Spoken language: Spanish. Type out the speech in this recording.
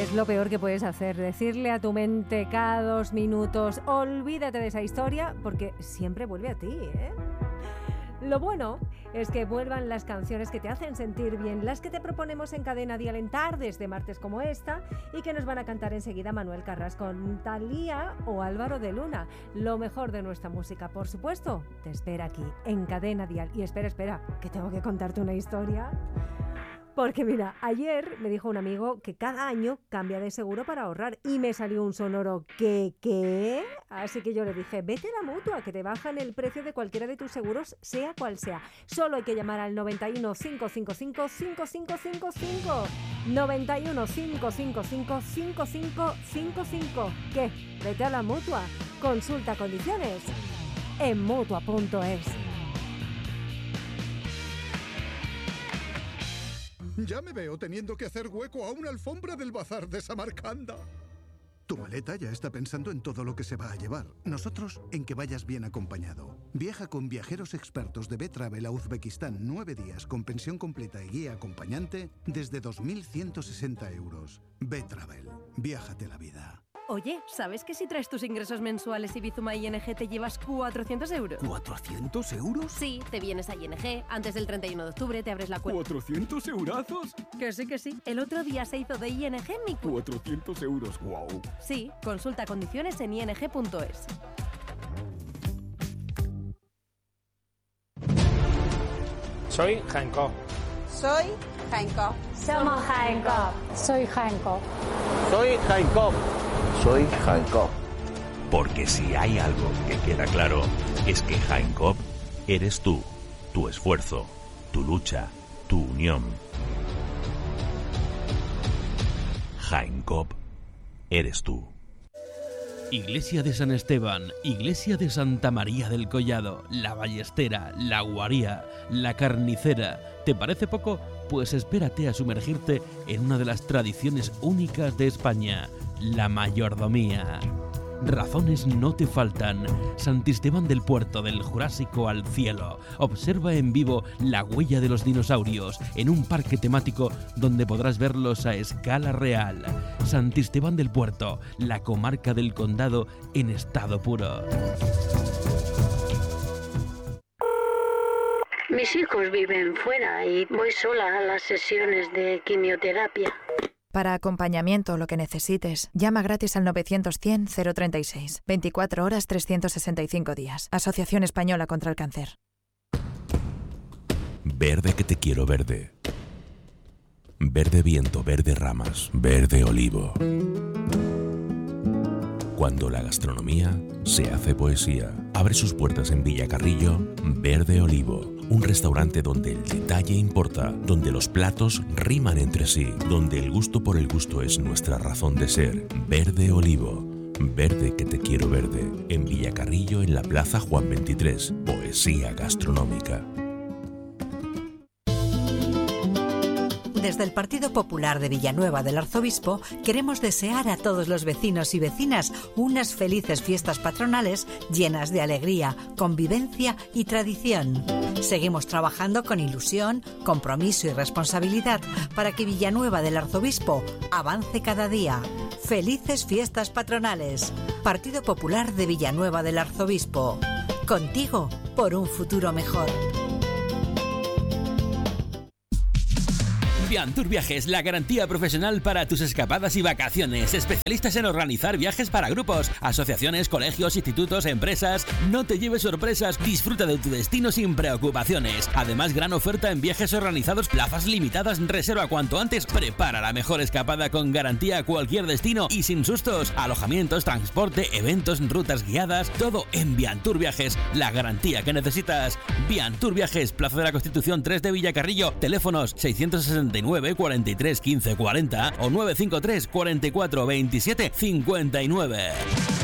Es lo peor que puedes hacer, decirle a tu mente cada 2 minutos, olvídate de esa historia, porque siempre vuelve a ti, ¿eh? Lo bueno es que vuelvan las canciones que te hacen sentir bien, las que te proponemos en Cadena Dial en tardes de martes como esta, y que nos van a cantar enseguida Manuel Carrasco, con Thalía o Álvaro de Luna. Lo mejor de nuestra música, por supuesto, te espera aquí, en Cadena Dial. Y espera, que tengo que contarte una historia. Porque mira, ayer me dijo un amigo que cada año cambia de seguro para ahorrar y me salió un sonoro ¿qué? Así que yo le dije, vete a la Mutua, que te bajan el precio de cualquiera de tus seguros, sea cual sea. Solo hay que llamar al 91 555 5555. 91 555 5555. ¿Qué? Vete a la Mutua. Consulta condiciones en Mutua.es. Ya me veo teniendo que hacer hueco a una alfombra del bazar de Samarcanda. Tu maleta ya está pensando en todo lo que se va a llevar. Nosotros en que vayas bien acompañado. Viaja con viajeros expertos de B-Travel a Uzbekistán 9 días con pensión completa y guía acompañante desde 2.160 euros. B-Travel. Viájate la vida. Oye, ¿sabes que si traes tus ingresos mensuales y Bizuma ING te llevas 400 euros? ¿400 euros? Sí, te vienes a ING, antes del 31 de octubre te abres la cuenta. ¿400 eurazos? Que sí. El otro día se hizo de ING mi cuenta. 400 euros, wow. Sí, consulta condiciones en ing.es. Soy Hancock. Soy Hancock. Somos Hancock. Soy Hancock. Soy Hancock. Soy Hancock. Porque si hay algo que queda claro, es que Hancock eres tú, tu esfuerzo, tu lucha, tu unión. Hancock eres tú. Iglesia de San Esteban, Iglesia de Santa María del Collado, La Ballestera, La Guaría, La Carnicera. ¿Te parece poco? Pues espérate a sumergirte en una de las tradiciones únicas de España, la mayordomía. Razones no te faltan. Santisteban del Puerto, del Jurásico al cielo. Observa en vivo la huella de los dinosaurios en un parque temático donde podrás verlos a escala real. Santisteban del Puerto, la comarca del condado en estado puro. Mis hijos viven fuera y voy sola a las sesiones de quimioterapia. Para acompañamiento, lo que necesites, llama gratis al 900-100-036. 24 horas, 365 días. Asociación Española contra el Cáncer. Verde que te quiero verde. Verde viento, verde ramas, verde olivo. Cuando la gastronomía se hace poesía. Abre sus puertas en Villacarrillo, Verde Olivo. Un restaurante donde el detalle importa, donde los platos riman entre sí, donde el gusto por el gusto es nuestra razón de ser. Verde Olivo. Verde que te quiero verde. En Villacarrillo, en la Plaza Juan 23. Poesía gastronómica. Desde el Partido Popular de Villanueva del Arzobispo queremos desear a todos los vecinos y vecinas unas felices fiestas patronales llenas de alegría, convivencia y tradición. Seguimos trabajando con ilusión, compromiso y responsabilidad para que Villanueva del Arzobispo avance cada día. Felices fiestas patronales. Partido Popular de Villanueva del Arzobispo. Contigo por un futuro mejor. Viantur Viajes, la garantía profesional para tus escapadas y vacaciones. Especialistas en organizar viajes para grupos, asociaciones, colegios, institutos, empresas. No te lleves sorpresas, disfruta de tu destino sin preocupaciones. Además, gran oferta en viajes organizados, plazas limitadas, reserva cuanto antes. Prepara la mejor escapada con garantía a cualquier destino y sin sustos. Alojamientos, transporte, eventos, rutas guiadas, todo en Viantur Viajes, la garantía que necesitas. Viantur Viajes, Plaza de la Constitución 3 de Villacarrillo, teléfonos 669 43 15 40 o 953 44 27 59.